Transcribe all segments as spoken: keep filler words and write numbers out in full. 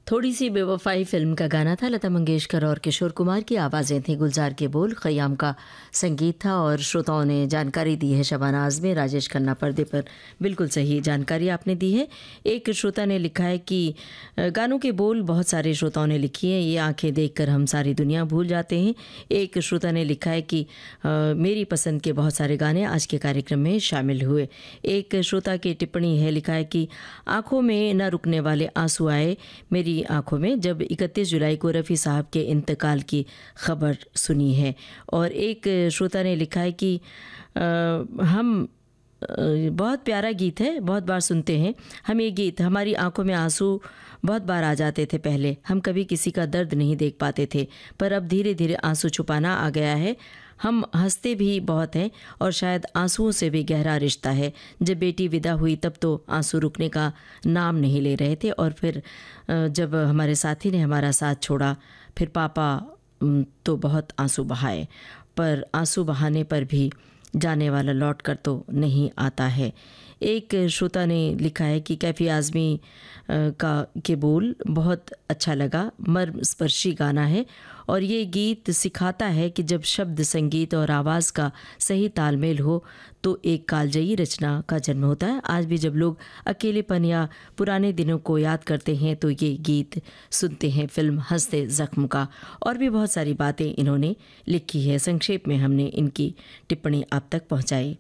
थोड़ी सी बेवफाई फिल्म का गाना था। लता मंगेशकर और किशोर कुमार की आवाज़ें थी, गुलजार के बोल, ख़याम का संगीत था। और श्रोताओं ने जानकारी दी है शबाना आज़मी, राजेश खन्ना पर्दे पर। बिल्कुल सही जानकारी आपने दी है। एक श्रोता ने लिखा है कि गानों के बोल बहुत सारे श्रोताओं ने लिखी है, ये आंखें देखकर हम सारी दुनिया भूल जाते हैं। एक श्रोता ने लिखा है कि आ, मेरी पसंद के बहुत सारे गाने आज के कार्यक्रम में शामिल हुए। एक श्रोता की टिप्पणी है, लिखा है कि आंखों में न रुकने वाले आंसू आए मेरी आंखों में जब इकतीस जुलाई को रफ़ी साहब के इंतकाल की खबर सुनी है। और एक श्रोता ने लिखा है कि आ, हम आ, बहुत प्यारा गीत है, बहुत बार सुनते हैं हम ये गीत, हमारी आंखों में आंसू बहुत बार आ जाते थे। पहले हम कभी किसी का दर्द नहीं देख पाते थे, पर अब धीरे धीरे आंसू छुपाना आ गया है। हम हंसते भी बहुत हैं और शायद आंसुओं से भी गहरा रिश्ता है। जब बेटी विदा हुई तब तो आंसू रुकने का नाम नहीं ले रहे थे, और फिर जब हमारे साथी ने हमारा साथ छोड़ा, फिर पापा तो बहुत आंसू बहाए, पर आंसू बहाने पर भी जाने वाला लौट कर तो नहीं आता है। एक श्रोता ने लिखा है कि कैफी आज़मी का के बोल बहुत अच्छा लगा, मर्म स्पर्शी गाना है और ये गीत सिखाता है कि जब शब्द, संगीत और आवाज़ का सही तालमेल हो तो एक कालजयी रचना का जन्म होता है। आज भी जब लोग अकेलेपन या पुराने दिनों को याद करते हैं तो ये गीत सुनते हैं। फिल्म हंसते ज़ख्म का। और भी बहुत सारी बातें इन्होंने लिखी है। संक्षेप में हमने इनकी टिप्पणी आप तक पहुँचाई।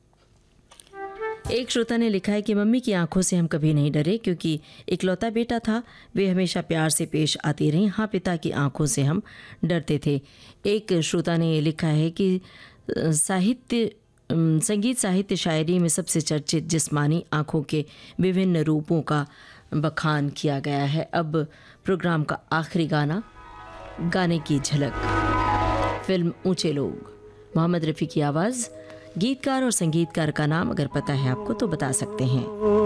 एक श्रोता ने लिखा है कि मम्मी की आंखों से हम कभी नहीं डरे क्योंकि इकलौता बेटा था, वे हमेशा प्यार से पेश आती रहीं। हाँ, पिता की आंखों से हम डरते थे। एक श्रोता ने लिखा है कि साहित्य संगीत साहित्य शायरी में सबसे चर्चित जिस्मानी आंखों के विभिन्न रूपों का बखान किया गया है। अब प्रोग्राम का आखिरी गाना, गाने की झलक, फिल्म ऊंचे लोग, मोहम्मद रफ़ी की आवाज़। गीतकार और संगीतकार का नाम अगर पता है आपको तो बता सकते हैं।